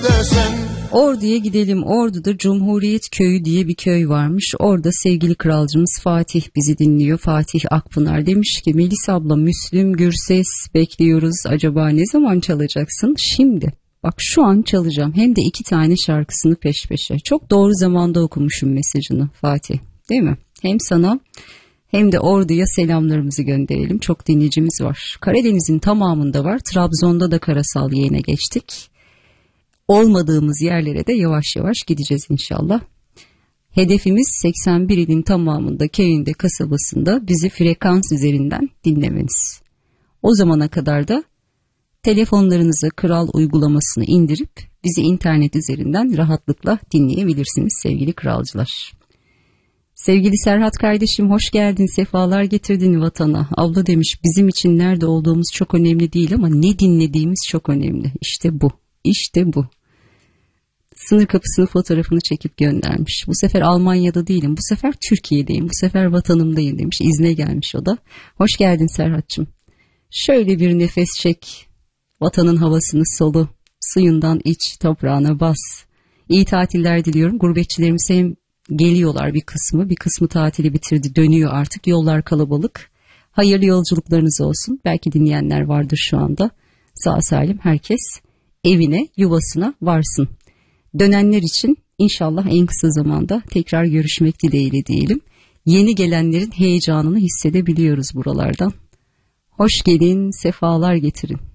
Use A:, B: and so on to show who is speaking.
A: desen.
B: Ordu'ya gidelim. Ordu'da Cumhuriyet Köyü diye bir köy varmış. Orada sevgili kralcımız Fatih bizi dinliyor. Fatih Akpınar demiş ki Melis abla Müslüm Gürses bekliyoruz. Acaba ne zaman çalacaksın? Şimdi. Bak şu an çalacağım. Hem de 2 tane şarkısını peş peşe. Çok doğru zamanda okumuşum mesajını Fatih. Değil mi? Hem sana hem de Ordu'ya selamlarımızı gönderelim. Çok dinleyicimiz var. Karadeniz'in tamamında var. Trabzon'da da karasal yayına geçtik. Olmadığımız yerlere de yavaş yavaş gideceğiz inşallah. Hedefimiz 81 ilin tamamında, köyünde, kasabasında bizi frekans üzerinden dinlemeniz. O zamana kadar da telefonlarınıza Kral uygulamasını indirip bizi internet üzerinden rahatlıkla dinleyebilirsiniz sevgili kralcılar. Sevgili Serhat kardeşim hoş geldin, sefalar getirdin vatana. Abla demiş bizim için nerede olduğumuz çok önemli değil ama ne dinlediğimiz çok önemli. İşte bu, işte bu. Sınır kapısının fotoğrafını çekip göndermiş. Bu sefer Almanya'da değilim, bu sefer Türkiye'deyim, bu sefer vatanımdayım demiş. İzne gelmiş o da. Hoş geldin Serhat'cığım. Şöyle bir nefes çek, vatanın havasını solu, suyundan iç, toprağına bas. İyi tatiller diliyorum. Gurbetçilerimiz hem geliyorlar bir kısmı tatili bitirdi, dönüyor artık. Yollar kalabalık. Hayırlı yolculuklarınız olsun. Belki dinleyenler vardır şu anda. Sağ salim herkes evine, yuvasına varsın. Dönenler için inşallah en kısa zamanda tekrar görüşmek dileğiyle diyelim. Yeni gelenlerin heyecanını hissedebiliyoruz buralardan. Hoş gelin, sefalar getirin.